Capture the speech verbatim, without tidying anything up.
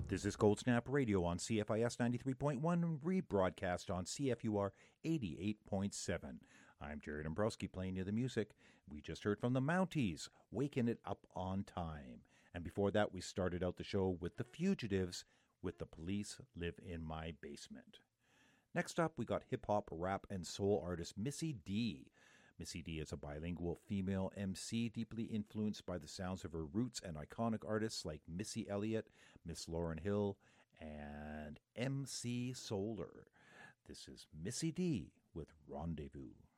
This is Cold Snap Radio on C F I S ninety-three point one and rebroadcast on C F U R eighty-eight point seven. I'm Jerry Dombrowski playing you the music. We just heard from the Mounties, Waking It Up on Time. And before that, we started out the show with the Fugitives with The Police Live in My Basement. Next up, we got hip-hop, rap, and soul artist Missy D. Missy D is a bilingual female M C deeply influenced by the sounds of her roots and iconic artists like Missy Elliott, Miss Lauryn Hill, and M C Solar. This is Missy D with Rendezvous.